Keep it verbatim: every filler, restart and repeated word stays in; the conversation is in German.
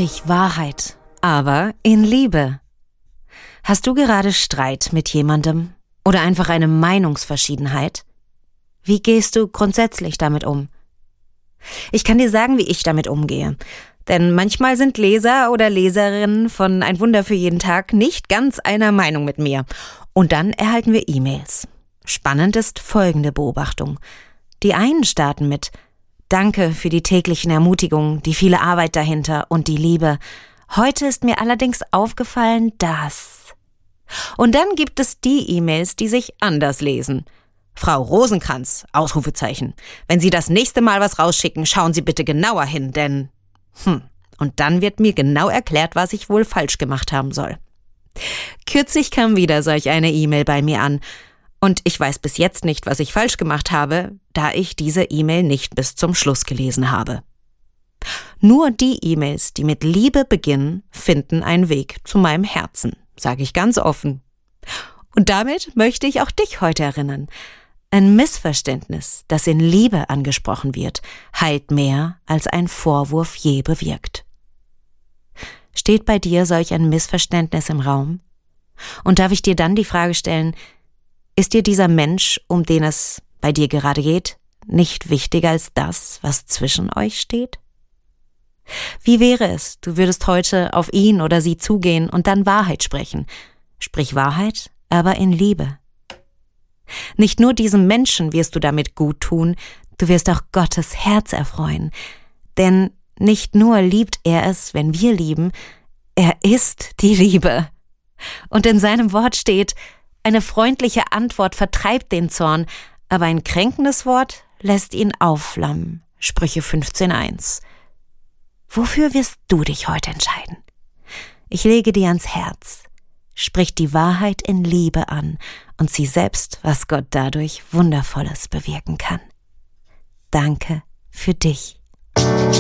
Sprich Wahrheit, aber in Liebe. Hast du gerade Streit mit jemandem oder einfach eine Meinungsverschiedenheit? Wie gehst du grundsätzlich damit um? Ich kann dir sagen, wie ich damit umgehe. Denn manchmal sind Leser oder Leserinnen von Ein Wunder für jeden Tag nicht ganz einer Meinung mit mir. Und dann erhalten wir E-Mails. Spannend ist folgende Beobachtung. Die einen starten mit: Danke für die täglichen Ermutigungen, die viele Arbeit dahinter und die Liebe. Heute ist mir allerdings aufgefallen, dass... Und dann gibt es die E-Mails, die sich anders lesen. Frau Rosenkranz, Ausrufezeichen. Wenn Sie das nächste Mal was rausschicken, schauen Sie bitte genauer hin, denn... Hm, und dann wird mir genau erklärt, was ich wohl falsch gemacht haben soll. Kürzlich kam wieder solch eine E-Mail bei mir an. Und ich weiß bis jetzt nicht, was ich falsch gemacht habe, da ich diese E-Mail nicht bis zum Schluss gelesen habe. Nur die E-Mails, die mit Liebe beginnen, finden einen Weg zu meinem Herzen, sage ich ganz offen. Und damit möchte ich auch dich heute erinnern. Ein Missverständnis, das in Liebe angesprochen wird, heilt mehr, als ein Vorwurf je bewirkt. Steht bei dir solch ein Missverständnis im Raum? Und darf ich dir dann die Frage stellen: Ist dir dieser Mensch, um den es bei dir gerade geht, nicht wichtiger als das, was zwischen euch steht? Wie wäre es, du würdest heute auf ihn oder sie zugehen und dann Wahrheit sprechen? Sprich Wahrheit, aber in Liebe. Nicht nur diesem Menschen wirst du damit gut tun, du wirst auch Gottes Herz erfreuen. Denn nicht nur liebt er es, wenn wir lieben, er ist die Liebe. Und in seinem Wort steht: Eine freundliche Antwort vertreibt den Zorn, aber ein kränkendes Wort lässt ihn aufflammen. Sprüche fünfzehn eins. Wofür wirst du dich heute entscheiden? Ich lege dir ans Herz. Sprich die Wahrheit in Liebe an und sieh selbst, was Gott dadurch Wundervolles bewirken kann. Danke für dich.